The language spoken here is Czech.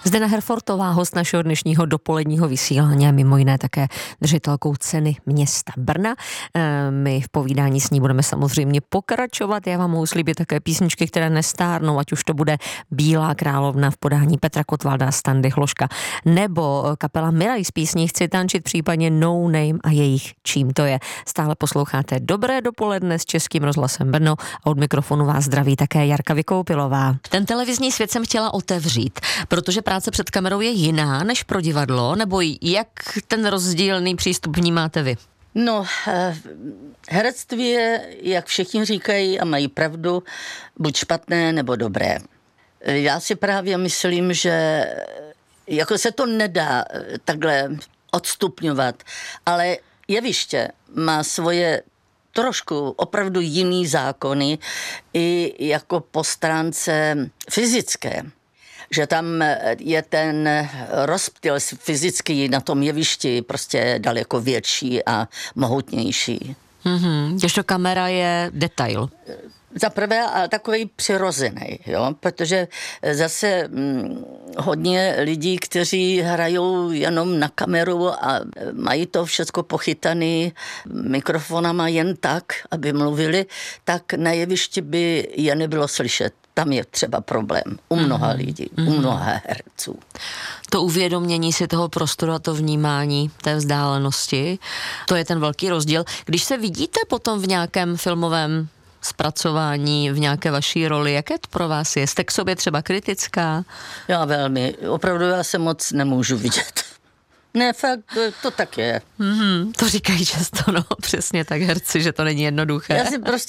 Zdena Herfortová, host našeho dnešního dopoledního vysílání a mimo jiné také držitelkou ceny města Brna. My v povídání s ní budeme samozřejmě pokračovat. Já vám mohu slíbit také písničky, které nestárnou, ať už to bude Bílá královna v podání Petra Kotvalda a Standy Hloška, nebo kapela Miraj z písní Chci tančit, případně No Name a jejich Čím to je. Stále posloucháte Dobré dopoledne s Českým rozhlasem Brno a od mikrofonu vás zdraví také Jarka Vykoupilová. Ten televizní svět jsem chtěla otevřít, protože práce před kamerou je jiná než pro divadlo, nebo jak ten rozdílný přístup vnímáte vy? No, herectví je, jak všichni říkají a mají pravdu, buď špatné nebo dobré. Já si právě myslím, že jako se to nedá takhle odstupňovat, ale jeviště má svoje trošku opravdu jiný zákony i jako po stránce fyzické. Že tam je ten rozptyl fyzický na tom jevišti prostě daleko větší a mohutnější. Kdežto kamera je detail. Za prvé, ale takový přirozený, jo? Protože zase hodně lidí, kteří hrajou jenom na kameru a mají to všechno pochytaný mikrofonama jen tak, aby mluvili, tak na jevišti by je nebylo slyšet. Tam je třeba problém u mnoha lidí, u mnoha herců. To uvědomění si toho prostoru a to vnímání té vzdálenosti, to je ten velký rozdíl. Když se vidíte potom v nějakém filmovém zpracování, v nějaké vaší roli, jaké to pro vás je? Jste k sobě třeba kritická? Já velmi. Opravdu já se moc nemůžu vidět. Ne, fakt, to tak je. To říkají často, no, přesně tak herci, že to není jednoduché. Já si prostě